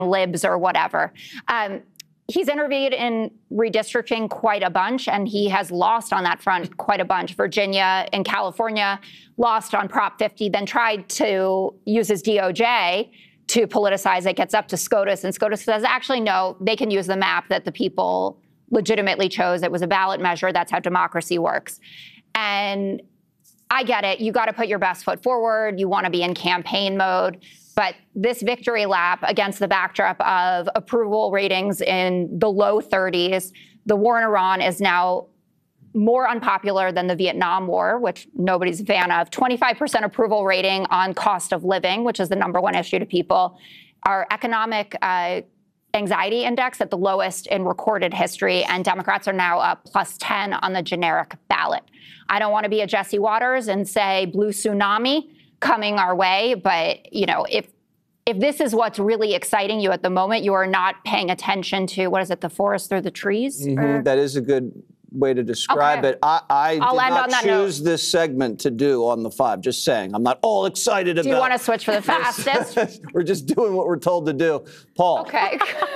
libs or whatever. He's intervened in redistricting quite a bunch, and he has lost on that front quite a bunch. Virginia and California lost on Prop 50, then tried to use his DOJ to politicize it, gets up to SCOTUS, and SCOTUS says, actually, no, they can use the map that the people legitimately chose. It was a ballot measure. That's how democracy works. And I get it. You got to put your best foot forward. You want to be in campaign mode. But this victory lap against the backdrop of approval ratings in the low 30s, the war in Iran is now more unpopular than the Vietnam War, which nobody's a fan of. 25% approval rating on cost of living, which is the #1 issue to people. Our economic anxiety index at the lowest in recorded history, and Democrats are now up +10 on the generic ballot. I don't want to be a Jesse Waters and say blue tsunami coming our way, but you know, if this is what's really exciting you at the moment, you are not paying attention to, what is it, the forest through the trees? That is a good way to describe it. I did not choose this segment to do on the 5. Just saying, I'm not all excited about. Do you want to switch for the fastest? We're just doing what we're told to do, Paul. Okay.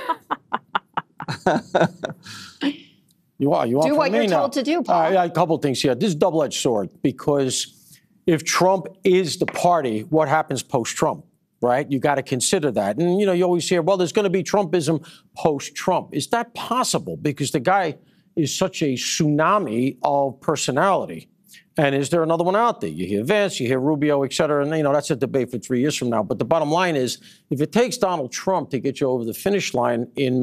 You are do what you're told to do, Paul. A couple of things here. This is a double-edged sword, because if Trump is the party, what happens post-Trump, right? You got to consider that. And, you know, you always hear, well, there's going to be Trumpism post-Trump. Is that possible? Because the guy is such a tsunami of personality. And is there another one out there? You hear Vance, you hear Rubio, et cetera. And, you know, that's a debate for 3 years from now. But the bottom line is, if it takes Donald Trump to get you over the finish line in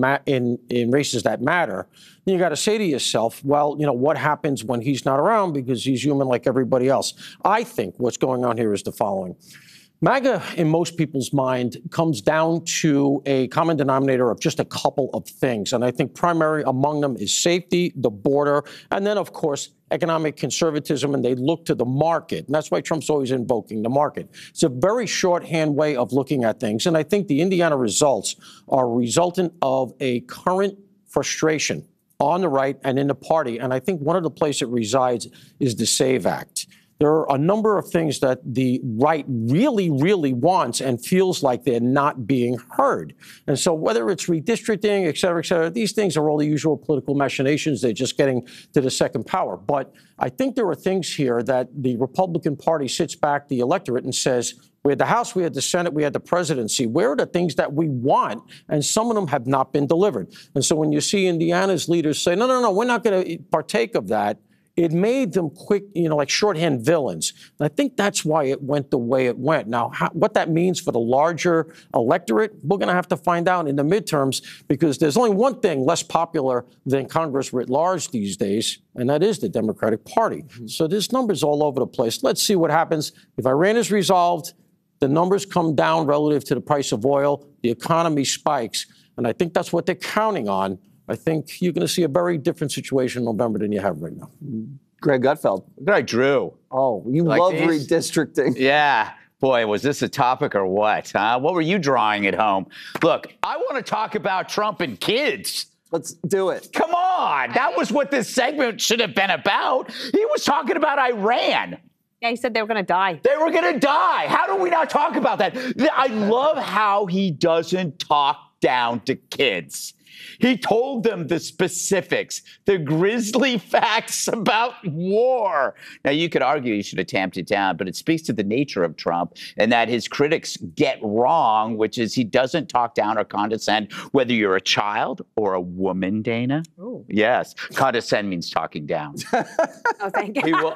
races that matter, then you got to say to yourself, well, you know, what happens when he's not around, because he's human like everybody else? I think what's going on here is the following. MAGA, in most people's mind, comes down to a common denominator of just a couple of things. And I think primary among them is safety, the border, and then, of course, economic conservatism, and they look to the market. And that's why Trump's always invoking the market. It's a very shorthand way of looking at things. And I think the Indiana results are resultant of a current frustration on the right and in the party. And I think one of the places it resides is the SAVE Act. There are a number of things that the right really, really wants and feels like they're not being heard. And so whether it's redistricting, et cetera, these things are all the usual political machinations. They're just getting to the second power. But I think there are things here that the Republican Party sits back, the electorate, and says, we had the House, we had the Senate, we had the presidency. Where are the things that we want? And some of them have not been delivered. And so when you see Indiana's leaders say, no, we're not going to partake of that, it made them quick, you know, like shorthand villains. And I think that's why it went the way it went. Now, what that means for the larger electorate, we're going to have to find out in the midterms, because there's only one thing less popular than Congress writ large these days, and that is the Democratic Party. Mm-hmm. So there's numbers all over the place. Let's see what happens. If Iran is resolved, the numbers come down relative to the price of oil, the economy spikes, and I think that's what they're counting on. I think you're going to see a very different situation in November than you have right now. Greg Gutfeld. Look at Drew. Oh, you like love these? Redistricting. Yeah. Boy, was this a topic or what? What were you drawing at home? Look, I want to talk about Trump and kids. Let's do it. Come on. That was what this segment should have been about. He was talking about Iran. Yeah, he said they were going to die. They were going to die. How do we not talk about that? I love how he doesn't talk down to kids. He told them the specifics, the grisly facts about war. Now, you could argue he should have tamped it down, but it speaks to the nature of Trump and that his critics get wrong, which is he doesn't talk down or condescend, whether you're a child or a woman, Dana. Ooh. Yes. Condescend means talking down. Oh, thank you. He will,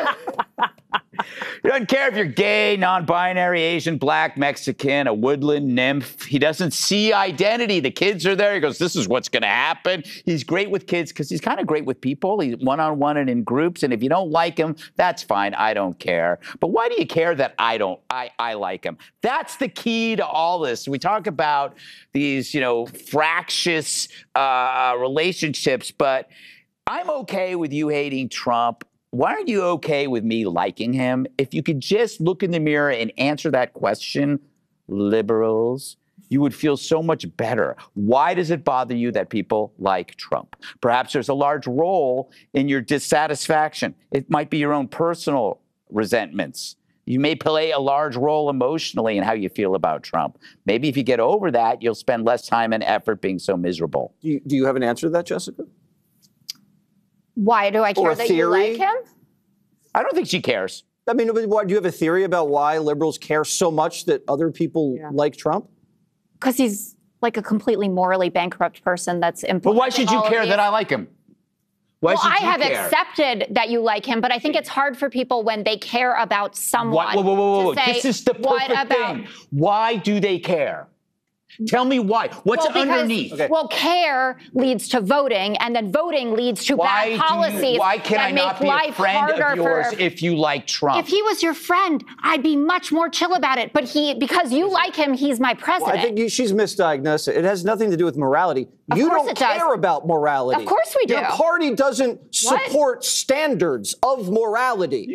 he doesn't care if you're gay, non-binary, Asian, black, Mexican, a woodland nymph. He doesn't see identity. The kids are there. He goes, this is what's going to happen. He's great with kids because he's kind of great with people. He's one-on-one and in groups. And if you don't like him, that's fine. I don't care. But why do you care that I like him? That's the key to all this. We talk about these, fractious relationships, but I'm okay with you hating Trump. Why aren't you okay with me liking him? If you could just look in the mirror and answer that question, liberals, you would feel so much better. Why does it bother you that people like Trump? Perhaps there's a large role in your dissatisfaction. It might be your own personal resentments You may play a large role emotionally in how you feel about Trump. Maybe if you get over that, you'll spend less time and effort being so miserable. Do you have an answer to that, Jessica? Why do I care that you like him? I don't think she cares. I mean, do you have a theory about why liberals care so much that other people like Trump? Because he's like a completely morally bankrupt person that's implementing. But why should you care that I like him? Why should you I have care? accepted that you like him, but I think it's hard for people when they care about someone. Whoa. To say, this is the perfect thing. Why do they care? Tell me why. What's underneath? Okay. Well, care leads to voting, and then voting leads to bad policies why can that I not make be life a friend harder of yours for. if you like Trump? If he was your friend, I'd be much more chill about it. But because you like him, he's my president. Well, I think she's misdiagnosed it. It has nothing to do with morality. You don't care about morality. Of course we do. Your party doesn't support standards of morality.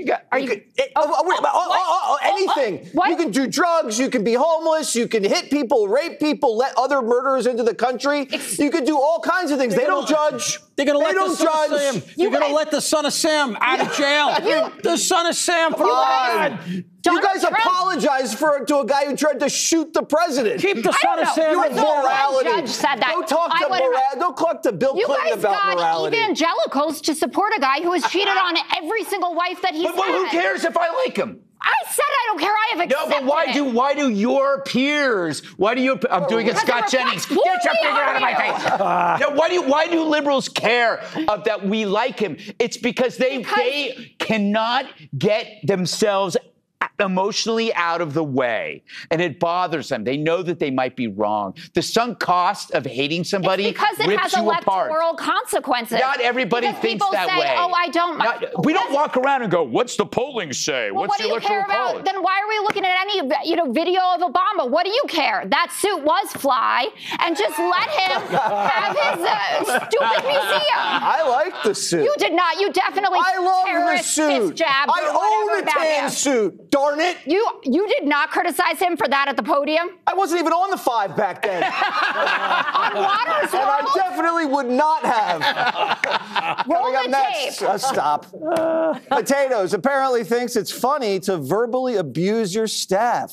Anything. What? You can do drugs. You can be homeless. You can hit people, rape people, let other murderers into the country. You can do all kinds of things. They don't judge. They're going to let the son judge. of Sam. You're going to let the son of Sam out of jail. The son of Sam. You guys apologize to a guy who tried to shoot the president. Keep the son of Sam. Your morality. Judge said that. Don't talk to Bill Clinton about morality. You guys got evangelicals to support a guy who has cheated on every single wife that he's had. But who cares if I like him? I said I don't care. I have accepted No, but why do your peers? I'm doing it, Scott Jennings. Get your finger out of my face. Why do liberals care that we like him? It's because they cannot get themselves emotionally out of the way, and it bothers them. They know that they might be wrong. The sunk cost of hating somebody it's because it rips has you apart. electoral consequences. Not everybody thinks that say, way. Oh, I don't. We don't walk around and go, "What's the polling say? Well, What's what do you care about? Then why are we looking at any video of Obama? What do you care? That suit was fly, and just let him have his stupid museum. I like the suit. You did not. You definitely. I love the suit. I own a tan suit. Darn it! You did not criticize him for that at the podium. I wasn't even on the 5 back then. On Water's And World? I definitely would not have. Roll Coming the up tape. next, stop. Potatoes apparently thinks it's funny to verbally abuse your staff.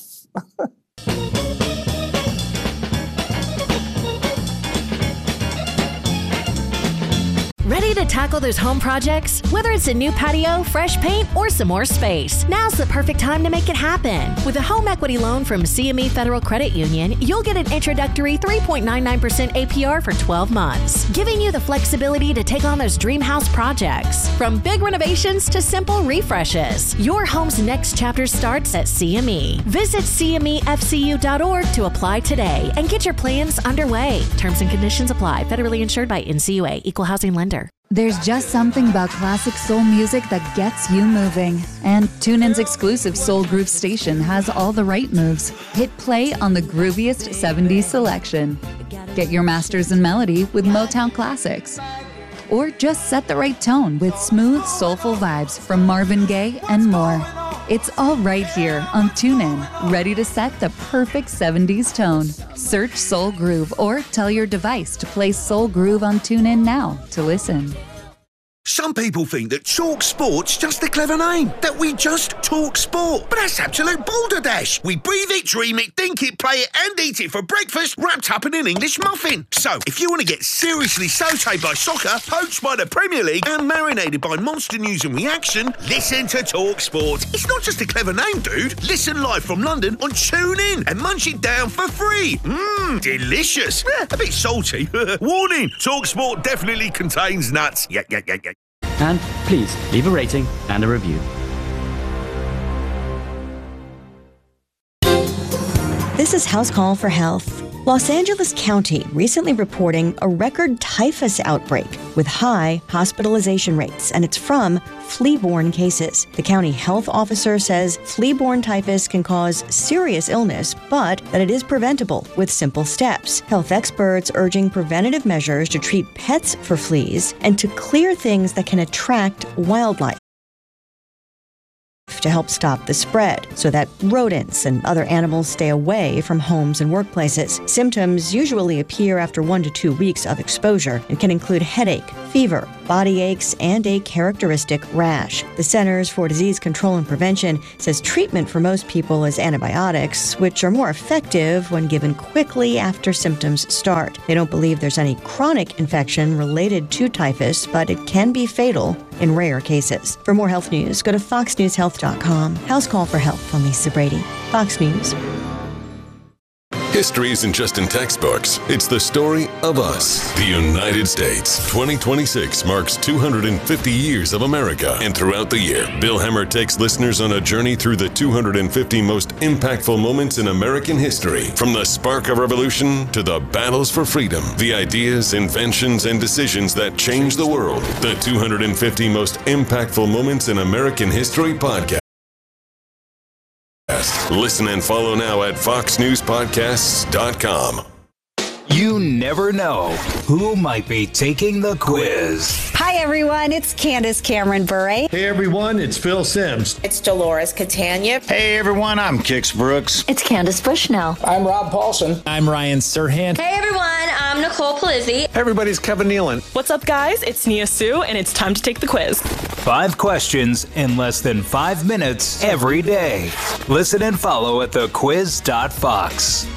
Ready to tackle those home projects? Whether it's a new patio, fresh paint, or some more space, now's the perfect time to make it happen. With a home equity loan from CME Federal Credit Union, you'll get an introductory 3.99% APR for 12 months, giving you the flexibility to take on those dream house projects. From big renovations to simple refreshes, your home's next chapter starts at CME. Visit CMEFCU.org to apply today and get your plans underway. Terms and conditions apply. Federally insured by NCUA. Equal housing lender. There's just something about classic soul music that gets you moving. And TuneIn's exclusive Soul Groove station has all the right moves. Hit play on the grooviest 70s selection. Get your masters in melody with Motown classics. Or just set the right tone with smooth, soulful vibes from Marvin Gaye and more. It's all right here on TuneIn, ready to set the perfect 70s tone. Search Soul Groove or tell your device to play Soul Groove on TuneIn now to listen. Some people think that Talk Sport's just a clever name, that we just talk sport. But that's absolute balderdash. We breathe it, dream it, think it, play it, and eat it for breakfast, wrapped up in an English muffin. So, if you want to get seriously sautéed by soccer, poached by the Premier League, and marinated by monster news and reaction, listen to Talk Sport. It's not just a clever name, dude. Listen live from London on TuneIn and munch it down for free. Delicious. A bit salty. Warning, Talk Sport definitely contains nuts. Yeah. And please leave a rating and a review. This is House Call for Health. Los Angeles County recently reporting a record typhus outbreak with high hospitalization rates, and it's from flea-borne cases. The county health officer says flea-borne typhus can cause serious illness, but that it is preventable with simple steps. Health experts urging preventative measures to treat pets for fleas and to clear things that can attract wildlife. to help stop the spread so that rodents and other animals stay away from homes and workplaces. Symptoms usually appear after 1 to 2 weeks of exposure and can include headache, fever, body aches, and a characteristic rash. The Centers for Disease Control and Prevention says treatment for most people is antibiotics, which are more effective when given quickly after symptoms start. They don't believe there's any chronic infection related to typhus, but it can be fatal in rare cases. For more health news, go to foxnewshealth.com. House Call for Health. I'm Lisa Brady, Fox News. History isn't just in textbooks, it's the story of us. The United States. 2026 marks 250 years of America. And throughout the year, Bill Hemmer takes listeners on a journey through the 250 most impactful moments in American history. From the spark of revolution to the battles for freedom, the ideas, inventions, and decisions that changed the world. The 250 most impactful moments in American history podcast. Listen and follow now at foxnewspodcasts.com. You never know who might be taking the quiz. Hi, everyone. It's Candace Cameron Bure. Hey, everyone. It's Phil Simms. It's Dolores Catania. Hey, everyone. I'm Kix Brooks. It's Candace Bushnell. I'm Rob Paulson. I'm Ryan Serhant. Hey, everyone. I'm Nicole Palizzi. Hey, everybody's Kevin Nealon. What's up, guys? It's Nia Sue, and it's time to take the quiz. 5 questions in less than 5 minutes every day. Listen and follow at thequiz.fox.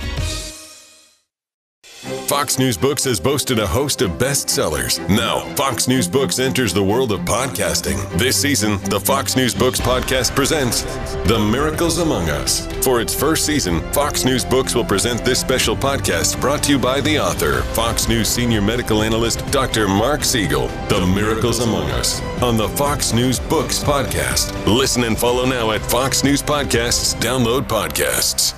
Fox News Books has boasted a host of bestsellers. Now, Fox News Books enters the world of podcasting. This season, the Fox News Books podcast presents The Miracles Among Us. For its first season, Fox News Books will present this special podcast brought to you by the author, Fox News senior medical analyst, Dr. Mark Siegel. The Miracles Among Us on the Fox News Books podcast. Listen and follow now at Fox News Podcasts. Download podcasts.